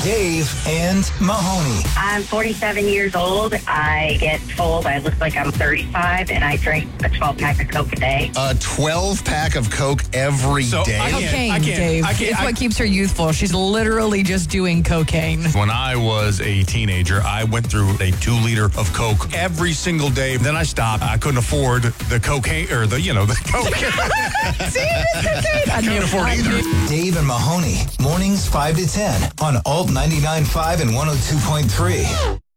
Dave and Mahoney. I'm 47 years old. I get told I look like I'm 35, and I drink a 12-pack of Coke a day. A 12-pack of Coke every day? Cocaine, Dave. It's what keeps her youthful. She's literally just doing cocaine. When I was a teenager, I went through a 2-liter of Coke every single day. Then I stopped. I couldn't afford the cocaine, or the Coke. See, it's cocaine. I Couldn't afford either. Dave and Mahoney, mornings 5 to 10 on Alt 99.5 and 102.3.